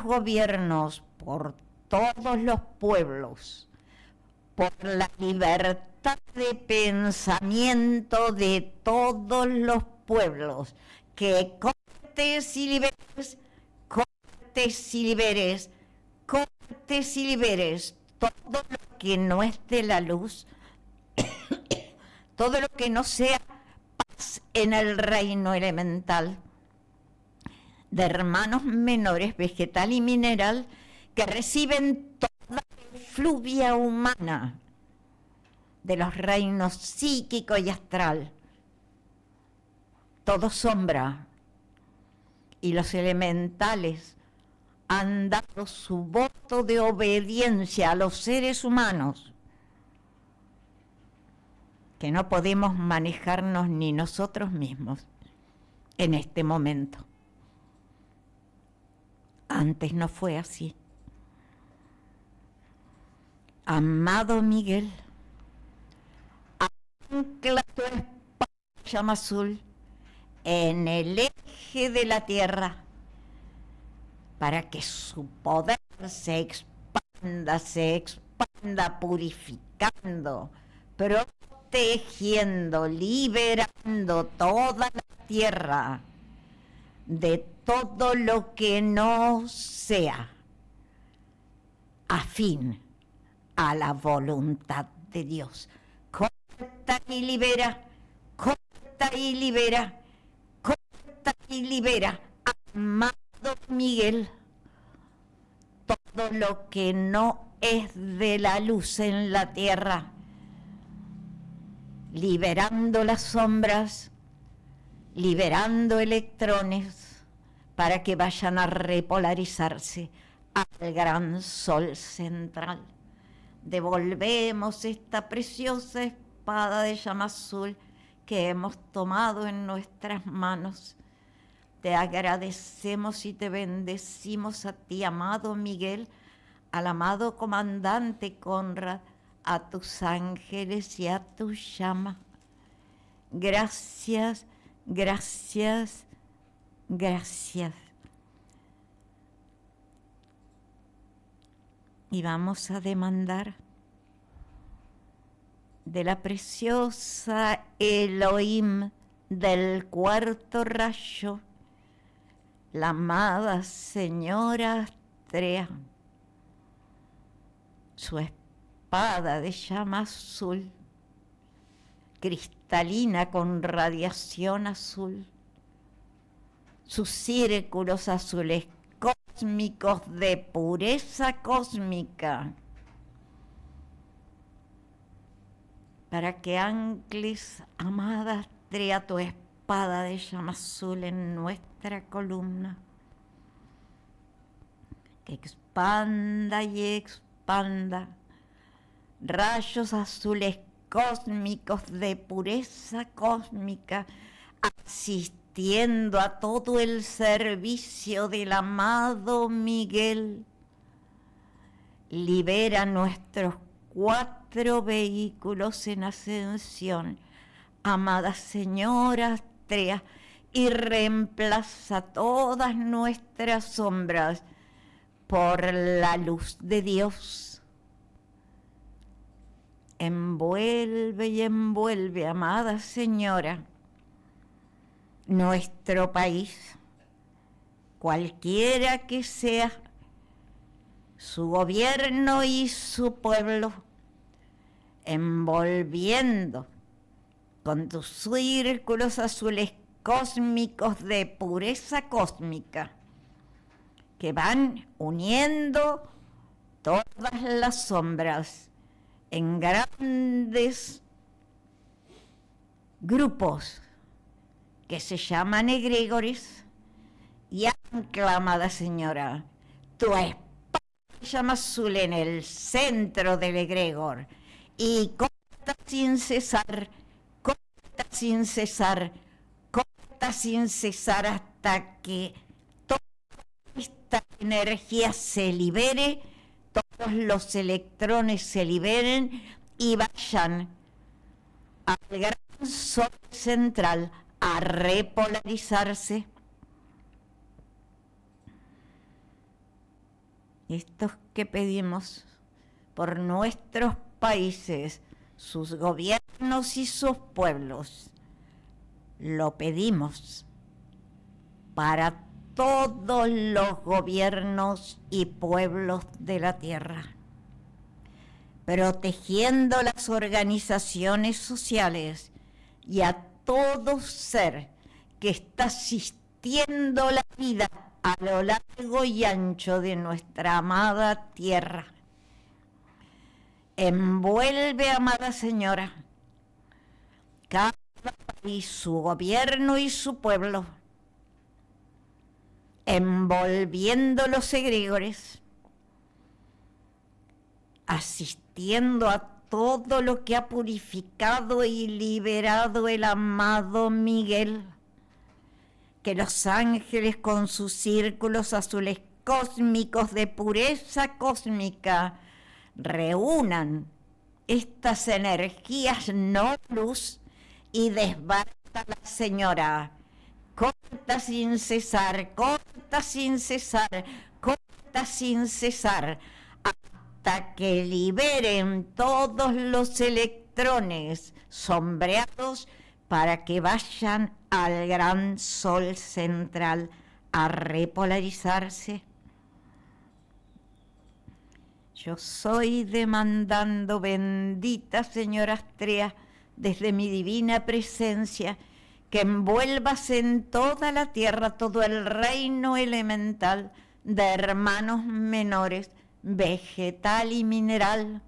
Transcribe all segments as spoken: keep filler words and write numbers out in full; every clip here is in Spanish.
gobiernos, por todos los pueblos, por la libertad de pensamiento de todos los pueblos, que cortes y liberes, cortes y liberes, cortes y liberes todo lo que no es de la luz, todo lo que no sea paz en el reino elemental, de hermanos menores, vegetal y mineral, que reciben toda la efluvia humana de los reinos psíquico y astral, todo sombra, y los elementales han dado su voto de obediencia a los seres humanos, que no podemos manejarnos ni nosotros mismos en este momento. Antes no fue así. Amado Miguel, ancla tu espada llama azul en el eje de la tierra, para que su poder se expanda, se expanda purificando, protegiendo, liberando toda la tierra de todo lo que no sea afín a la voluntad de Dios. Corta y libera, corta y libera, corta y libera, amado Miguel, todo lo que no es de la luz en la tierra, liberando las sombras, liberando electrones para que vayan a repolarizarse al gran sol central. Devolvemos esta preciosa espada de llama azul que hemos tomado en nuestras manos. Te agradecemos y te bendecimos a ti, amado Miguel, al amado comandante Conrad, a tus ángeles y a tu llama. Gracias, gracias, gracias. Y vamos a demandar de la preciosa Elohim del cuarto rayo, la amada señora Astrea, su espada de llama azul, cristalina con radiación azul, sus círculos azules cósmicos de pureza cósmica, para que ancles, amada Astrea, tu espada de llama azul en nuestra columna, que expanda y expanda rayos azules cósmicos de pureza cósmica, asistiendo a todo el servicio del amado Miguel. Libera nuestros cuatro vehículos en ascensión, amada señora Astrea, y reemplaza todas nuestras sombras por la luz de Dios. Envuelve y envuelve, amada señora, nuestro país, cualquiera que sea su gobierno y su pueblo, envolviendo con tus círculos azules cósmicos de pureza cósmica, que van uniendo todas las sombras en grandes grupos que se llaman egregores, y ancla, amada señora, tu espada llama azul en el centro del egregor, y corta sin cesar, corta sin cesar, corta sin cesar hasta que toda esta energía se libere, todos los electrones se liberen y vayan al gran sol central a repolarizarse. Estos que pedimos por nuestros países, sus gobiernos y sus pueblos, lo pedimos para todos los gobiernos y pueblos de la tierra, protegiendo las organizaciones sociales y a todo ser que está asistiendo la vida a lo largo y ancho de nuestra amada tierra. Envuelve, amada señora, cada país, su gobierno y su pueblo, envolviendo los egregores, asistiendo a todo lo que ha purificado y liberado el amado Miguel, que los ángeles con sus círculos azules cósmicos de pureza cósmica reúnan estas energías no luz y desbarata la señora. Corta sin cesar, corta sin cesar, corta sin cesar, hasta que liberen todos los electrones sombreados para que vayan al gran sol central a repolarizarse. Yo soy demandando, bendita señora Astrea, desde mi divina presencia, que envuelvas en toda la tierra todo el reino elemental de hermanos menores, vegetal y mineral,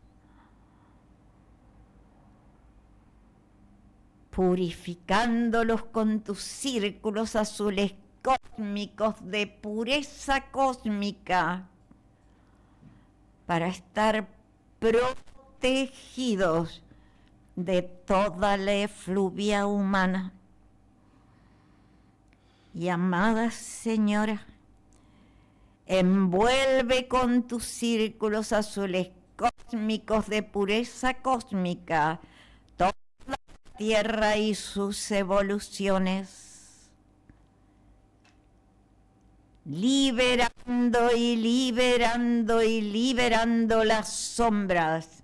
purificándolos con tus círculos azules cósmicos de pureza cósmica, para estar protegidos de toda la efluvia humana. Y amada señora, envuelve con tus círculos azules cósmicos de pureza cósmica toda la tierra y sus evoluciones, liberando y liberando y liberando las sombras,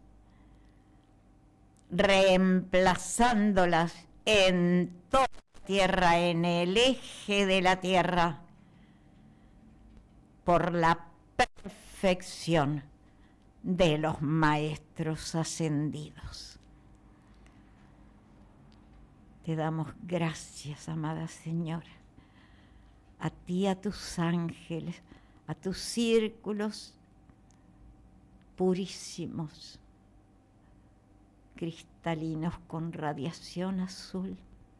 reemplazándolas en toda la tierra, en el eje de la tierra, por la perfección de los maestros ascendidos. Te damos gracias, amada señora, a ti, a tus ángeles, a tus círculos purísimos, cristalinos con radiación azul.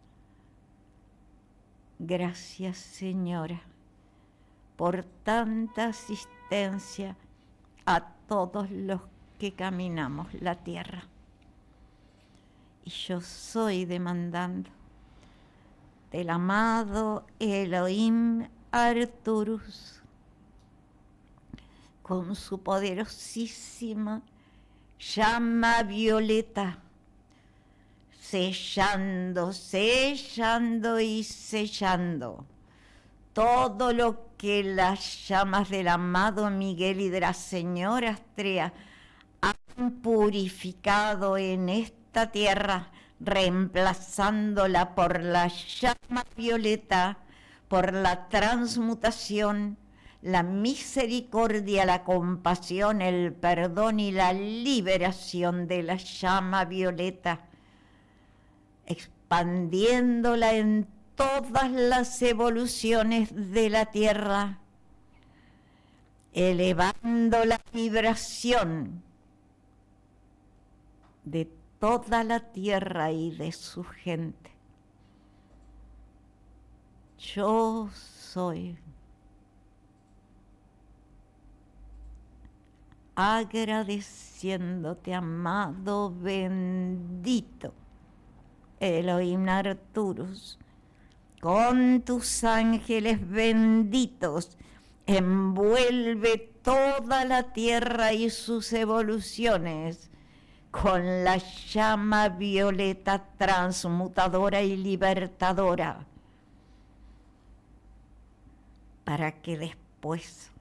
Gracias, señora, por tanta asistencia a todos los que caminamos la tierra. Y yo soy demandando del amado Elohim Arturus, con su poderosísima llama violeta, sellando, sellando y sellando todo lo que las llamas del amado Miguel y de la señora Astrea han purificado en esta tierra, reemplazándola por la llama violeta, por la transmutación, la misericordia, la compasión, el perdón y la liberación de la llama violeta, expandiéndola en todas las evoluciones de la tierra, elevando la vibración de toda la tierra y de su gente. Yo soy agradeciéndote, amado, bendito Elohim Arturus, con tus ángeles benditos, envuelve toda la tierra y sus evoluciones con la llama violeta transmutadora y libertadora, para que después